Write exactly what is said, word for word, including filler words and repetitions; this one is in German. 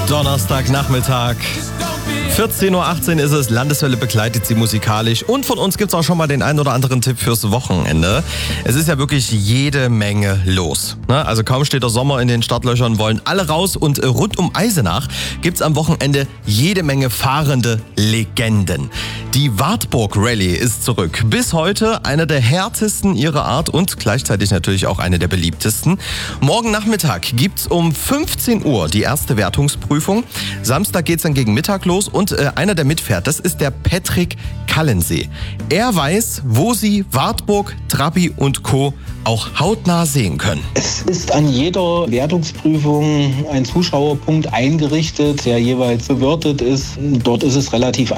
Donnerstagnachmittag. vierzehn Uhr achtzehn ist es, Landeswelle begleitet Sie musikalisch und von uns gibt es auch schon mal den einen oder anderen Tipp fürs Wochenende. Es ist ja wirklich jede Menge los. Ne? Also kaum steht der Sommer in den Startlöchern, wollen alle raus und rund um Eisenach gibt es am Wochenende jede Menge fahrende Legenden. Die Wartburg Rallye ist zurück. Bis heute eine der härtesten ihrer Art und gleichzeitig natürlich auch eine der beliebtesten. Morgen Nachmittag gibt's um fünfzehn Uhr die erste Wertungsprüfung. Samstag geht's dann gegen Mittag los und äh, einer, der mitfährt, das ist der Patrick Kallensee. Er weiß, wo Sie Wartburg, Trabi und Co. auch hautnah sehen können. Es ist an jeder Wertungsprüfung ein Zuschauerpunkt eingerichtet, der jeweils bewertet ist. Dort ist es relativ